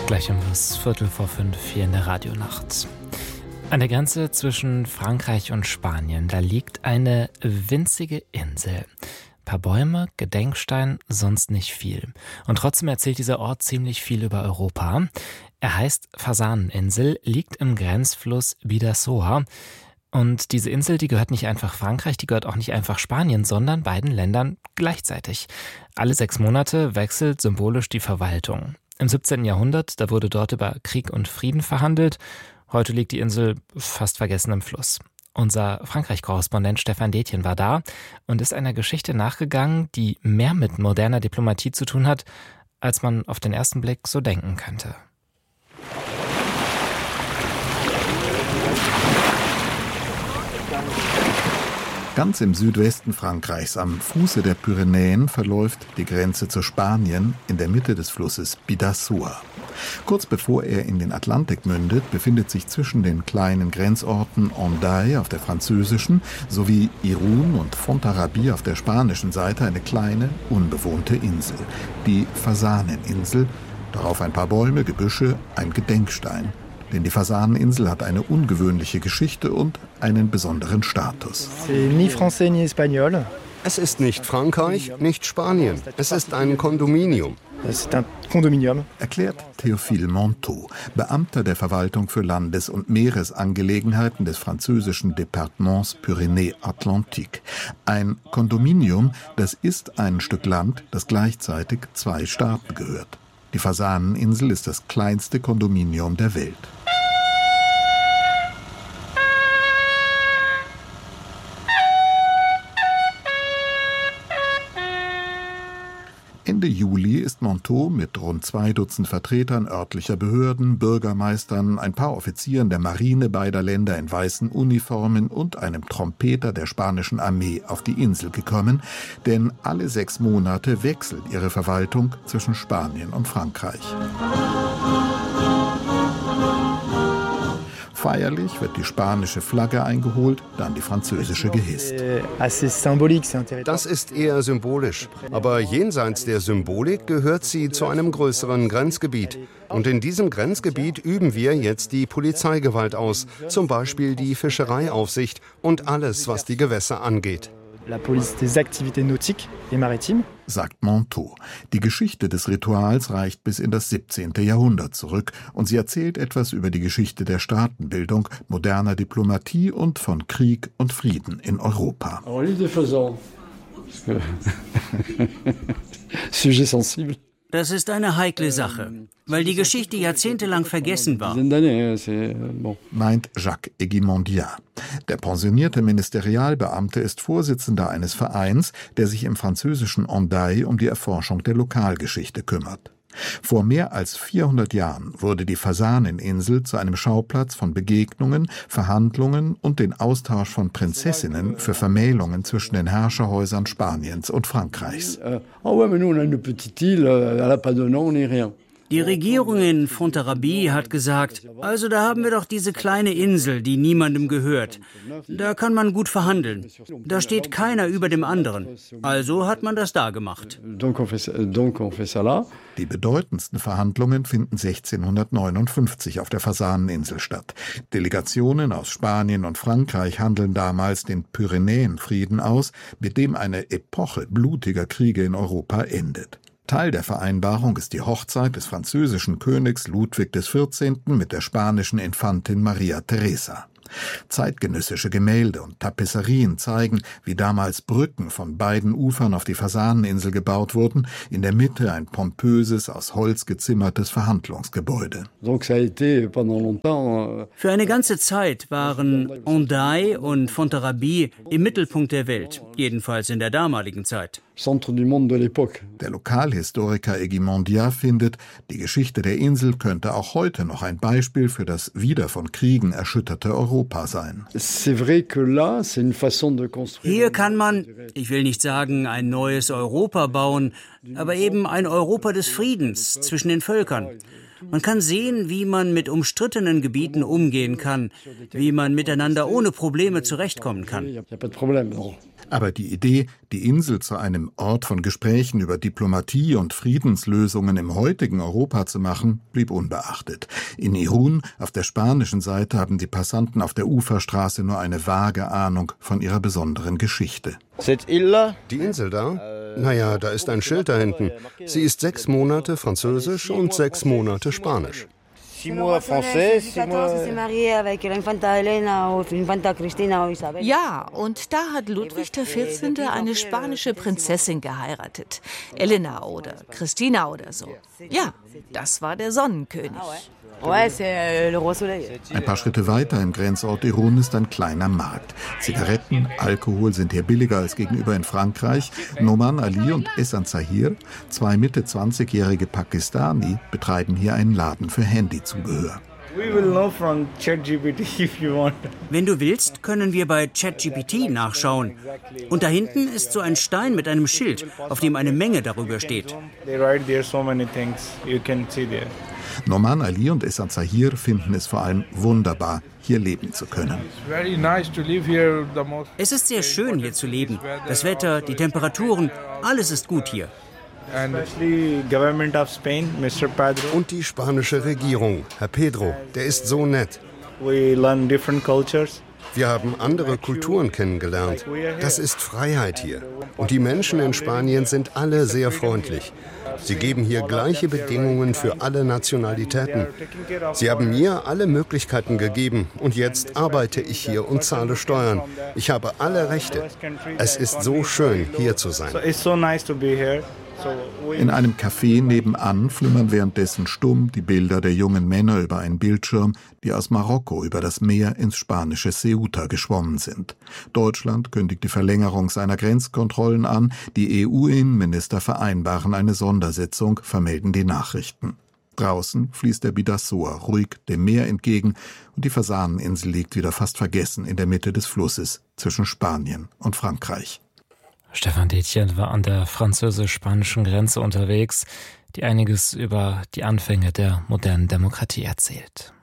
Gleich um das 4:45 hier in der Radionacht. An der Grenze zwischen Frankreich und Spanien, da liegt eine winzige Insel. Ein paar Bäume, Gedenkstein, sonst nicht viel. Und trotzdem erzählt dieser Ort ziemlich viel über Europa. Er heißt Fasaneninsel, liegt im Grenzfluss Bidasoa. Und diese Insel, die gehört nicht einfach Frankreich, die gehört auch nicht einfach Spanien, sondern beiden Ländern gleichzeitig. Alle 6 Monate wechselt symbolisch die Verwaltung. Im 17. Jahrhundert, da wurde dort über Krieg und Frieden verhandelt. Heute liegt die Insel fast vergessen im Fluss. Unser Frankreich-Korrespondent Stefan Detjen war da und ist einer Geschichte nachgegangen, die mehr mit moderner Diplomatie zu tun hat, als man auf den ersten Blick so denken könnte. Ganz im Südwesten Frankreichs, am Fuße der Pyrenäen, verläuft die Grenze zu Spanien in der Mitte des Flusses Bidasoa. Kurz bevor er in den Atlantik mündet, befindet sich zwischen den kleinen Grenzorten Hendaye auf der französischen sowie Irún und Fontarrabí auf der spanischen Seite eine kleine, unbewohnte Insel, die Fasaneninsel. Darauf ein paar Bäume, Gebüsche, ein Gedenkstein. Denn die Fasaneninsel hat eine ungewöhnliche Geschichte und einen besonderen Status. Es ist nicht Frankreich, nicht Spanien. Es ist ein Kondominium. Erklärt Théophile Monteau, Beamter der Verwaltung für Landes- und Meeresangelegenheiten des französischen Departements Pyrénées-Atlantique. Ein Kondominium, das ist ein Stück Land, das gleichzeitig 2 Staaten gehört. Die Fasaneninsel ist das kleinste Kondominium der Welt. Ende Juli ist Monteau mit rund 2 Dutzend Vertretern örtlicher Behörden, Bürgermeistern, ein paar Offizieren der Marine beider Länder in weißen Uniformen und einem Trompeter der spanischen Armee auf die Insel gekommen, denn alle 6 Monate wechselt ihre Verwaltung zwischen Spanien und Frankreich. Feierlich wird die spanische Flagge eingeholt, dann die französische gehisst. Das ist eher symbolisch. Aber jenseits der Symbolik gehört sie zu einem größeren Grenzgebiet. Und in diesem Grenzgebiet üben wir jetzt die Polizeigewalt aus, zum Beispiel die Fischereiaufsicht und alles, was die Gewässer angeht. La police des activités nautiques et maritimes, sagt Monteau. Die Geschichte des Rituals reicht bis in das 17. Jahrhundert zurück und sie erzählt etwas über die Geschichte der Staatenbildung, moderner Diplomatie und von Krieg und Frieden in Europa. sujet sensible. Das ist eine heikle Sache, weil die Geschichte jahrzehntelang vergessen war, meint Jacques Eguimondiat. Der pensionierte Ministerialbeamte ist Vorsitzender eines Vereins, der sich im französischen Hendaye um die Erforschung der Lokalgeschichte kümmert. Vor mehr als 400 Jahren wurde die Fasaneninsel zu einem Schauplatz von Begegnungen, Verhandlungen und den Austausch von Prinzessinnen für Vermählungen zwischen den Herrscherhäusern Spaniens und Frankreichs. Die Regierung in Fontarrabí hat gesagt, also da haben wir doch diese kleine Insel, die niemandem gehört. Da kann man gut verhandeln. Da steht keiner über dem anderen. Also hat man das da gemacht. Die bedeutendsten Verhandlungen finden 1659 auf der Fasaneninsel statt. Delegationen aus Spanien und Frankreich handeln damals den Pyrenäenfrieden aus, mit dem eine Epoche blutiger Kriege in Europa endet. Teil der Vereinbarung ist die Hochzeit des französischen Königs Ludwig XIV. Mit der spanischen Infantin Maria Teresa. Zeitgenössische Gemälde und Tapisserien zeigen, wie damals Brücken von beiden Ufern auf die Fasaneninsel gebaut wurden, in der Mitte ein pompöses, aus Holz gezimmertes Verhandlungsgebäude. Für eine ganze Zeit waren Hendaye und Fontarrabí im Mittelpunkt der Welt, jedenfalls in der damaligen Zeit. Der Lokalhistoriker Eguimondiat findet, die Geschichte der Insel könnte auch heute noch ein Beispiel für das wieder von Kriegen erschütterte Europa sein. Hier kann man, ich will nicht sagen ein neues Europa bauen, aber eben ein Europa des Friedens zwischen den Völkern. Man kann sehen, wie man mit umstrittenen Gebieten umgehen kann, wie man miteinander ohne Probleme zurechtkommen kann. Aber die Idee, die Insel zu einem Ort von Gesprächen über Diplomatie und Friedenslösungen im heutigen Europa zu machen, blieb unbeachtet. In Irún, auf der spanischen Seite, haben die Passanten auf der Uferstraße nur eine vage Ahnung von ihrer besonderen Geschichte. Die Insel da? Naja, da ist ein Schild da hinten. Sie ist 6 Monate Französisch und 6 Monate Spanisch. Ja, und da hat Ludwig XIV. Eine spanische Prinzessin geheiratet. Elena oder Christina oder so. Ja, das war der Sonnenkönig. Ein paar Schritte weiter im Grenzort Irún ist ein kleiner Markt. Zigaretten, Alkohol sind hier billiger als gegenüber in Frankreich. Noman Ali und Ehsan Zahir, 2 Mitte-20-jährige Pakistani, betreiben hier einen Laden für Handyzubehör. Wenn du willst, können wir bei ChatGPT nachschauen. Und da hinten ist so ein Stein mit einem Schild, auf dem eine Menge darüber steht. Noman Ali und Ehsan Zahir finden es vor allem wunderbar, hier leben zu können. Es ist sehr schön, hier zu leben. Das Wetter, die Temperaturen, alles ist gut hier. Und die spanische Regierung, Herr Pedro, der ist so nett. Wir haben andere Kulturen kennengelernt. Das ist Freiheit hier. Und die Menschen in Spanien sind alle sehr freundlich. Sie geben hier gleiche Bedingungen für alle Nationalitäten. Sie haben mir alle Möglichkeiten gegeben und jetzt arbeite ich hier und zahle Steuern. Ich habe alle Rechte. Es ist so schön, hier zu sein. In einem Café nebenan flimmern währenddessen stumm die Bilder der jungen Männer über einen Bildschirm, die aus Marokko über das Meer ins spanische Ceuta geschwommen sind. Deutschland kündigt die Verlängerung seiner Grenzkontrollen an, die EU-Innenminister vereinbaren eine Sondersitzung, vermelden die Nachrichten. Draußen fließt der Bidasoa ruhig dem Meer entgegen und die Fasaneninsel liegt wieder fast vergessen in der Mitte des Flusses zwischen Spanien und Frankreich. Stefan Detjen war an der französisch-spanischen Grenze unterwegs, die einiges über die Anfänge der modernen Demokratie erzählt.